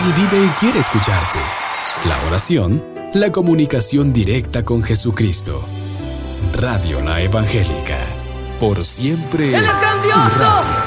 Él vive y quiere escucharte. La oración, la comunicación directa con Jesucristo. Radio La Evangélica. Por siempre. ¡Él es grandioso!